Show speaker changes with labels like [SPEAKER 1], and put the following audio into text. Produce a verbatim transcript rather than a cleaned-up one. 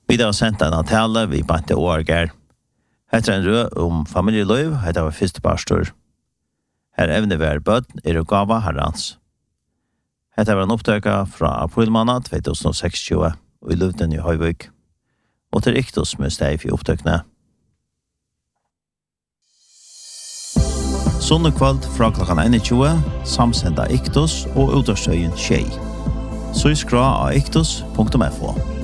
[SPEAKER 1] Vi har sendt en tale vi bante årger. Heter en rød om familieliv, heter var første pastor. Her evne vi er bød, er og gava herrens. Heter var en opptøyka fra april måned tjuetusen og seksogtjue, og i Luvden i Høyvøk. Og til Iktos med steg for opptøkene. Sonne kveld fra klokken tjue, samsenda Iktos og utårstøyen Tjei. Så i skra av iktos punktum f o.